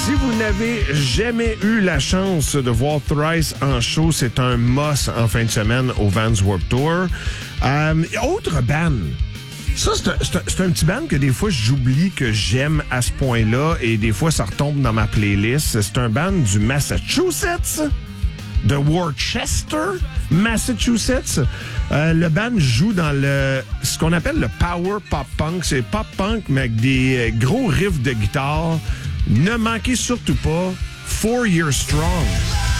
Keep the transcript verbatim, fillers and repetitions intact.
Si vous n'avez jamais eu la chance de voir Thrice en show, c'est un must en fin de semaine au Vans Warped Tour. Euh, autre band. Ça, c'est un, c'est, un, c'est un petit band que des fois, j'oublie que j'aime à ce point-là et des fois, ça retombe dans ma playlist. C'est un band du Massachusetts, de Worcester, Massachusetts. Euh, le band joue dans le ce qu'on appelle le power pop punk. C'est pop punk, mais avec des gros riffs de guitare. Ne manquez surtout pas Four Years Strong.